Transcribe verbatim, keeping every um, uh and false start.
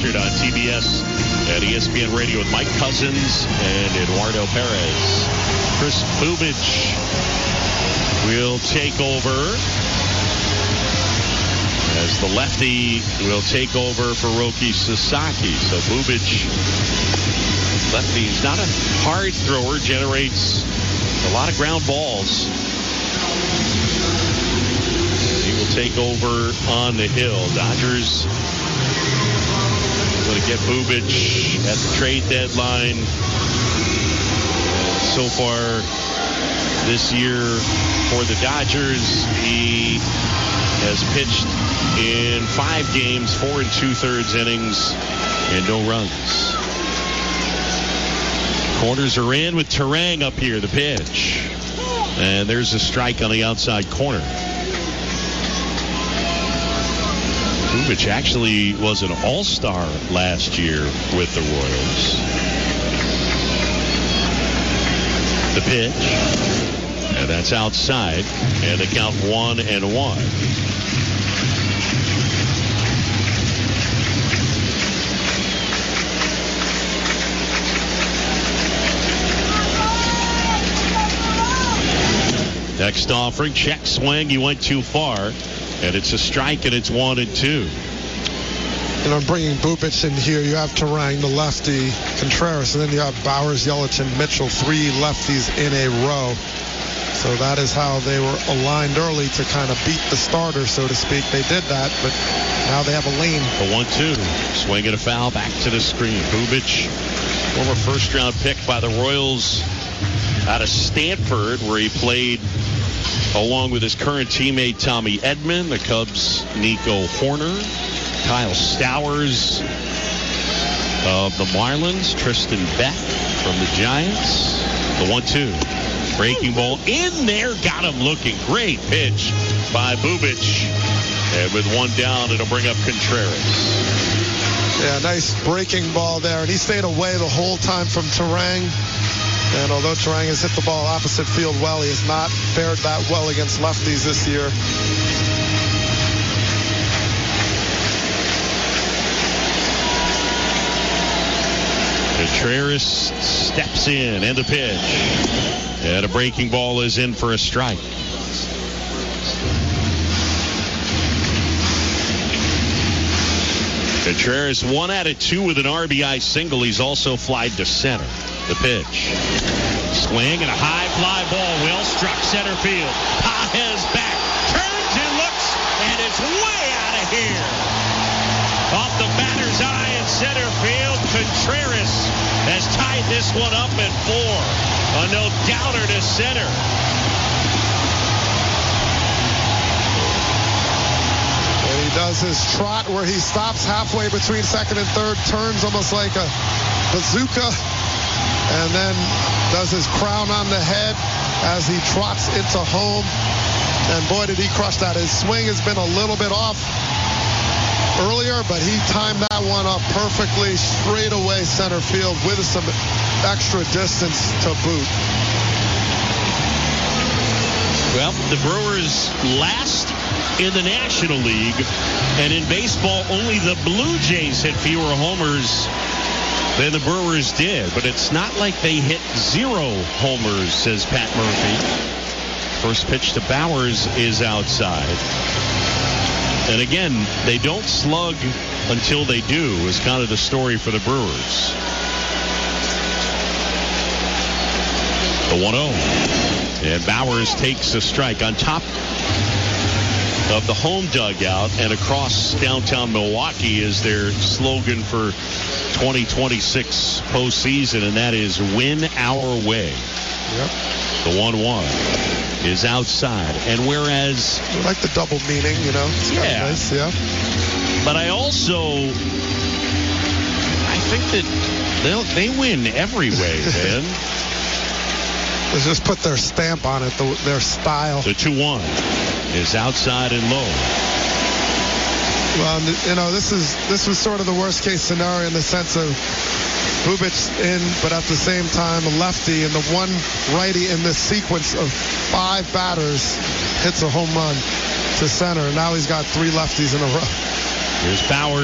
Record on T B S and E S P N Radio with Mike Cousins and Eduardo Perez. Chris Bubic will take over as the lefty will take over for Roki Sasaki. So Bubic, lefty, he's not a hard thrower, generates a lot of ground balls. He will take over on the hill. Dodgers going to get Bubic at the trade deadline. So far this year for the Dodgers, he has pitched in five games, four and two-thirds innings, and no runs. Corners are in with Turang up here, the pitch. And there's a strike on the outside corner. Bubic actually was an all-star last year with the Royals. The pitch. And that's outside. And the count one and one. Next offering, check swing. He went too far. And it's a strike, and it's one and two. You know, bringing Bubic in here, you have Turang, the lefty, Contreras, and then you have Bowers, Yelich, and Mitchell, three lefties in a row. So that is how they were aligned early to kind of beat the starter, so to speak. They did that, but now they have a lane. The one two. Swing and a foul back to the screen. Bubic, former first-round pick by the Royals out of Stanford, where he played along with his current teammate Tommy Edman, the Cubs' Nico Horner, Kyle Stowers of the Marlins, Tristan Beck from the Giants. The one two. Breaking ball in there, got him looking. Great pitch by Bubic. And with one down, it'll bring up Contreras. Yeah, nice breaking ball there. And he stayed away the whole time from Turang. And although Turang has hit the ball opposite field well, he has not fared that well against lefties this year. Contreras steps in, and the pitch. And a breaking ball is in for a strike. Contreras one out of two with an R B I single. He's also flied to center. The pitch. Swing and a high fly ball. Well struck center field. Pages back. Turns and looks. And it's way out of here. Off the batter's eye in center field. Contreras has tied this one up at four. A no-doubter to center. And he does his trot where he stops halfway between second and third, turns almost like a bazooka, and then does his crown on the head as he trots into home. And boy, did he crush that. His swing has been a little bit off earlier, but he timed that one up perfectly, straight away center field with some extra distance to boot. Well, the Brewers last in the National League, and in baseball, only the Blue Jays hit fewer homers than the Brewers did. But it's not like they hit zero homers, says Pat Murphy. First pitch to Bowers is outside. And again, they don't slug until they do, is kind of the story for the Brewers. The one oh. And Bowers takes a strike on top of the home dugout, and across downtown Milwaukee is their slogan for twenty twenty-six postseason, and that is win our way. Yep. The one one is outside. And whereas I like the double meaning, you know. It's kind yeah. of nice, yeah. But I also I think that they'll they win every way, man. They just put their stamp on it, the, their style. The two one is outside and low. Well, you know, this is this was sort of the worst case scenario in the sense of Bubic in, but at the same time a lefty, and the one righty in this sequence of five batters hits a home run to center. And now he's got three lefties in a row. Here's Bauer.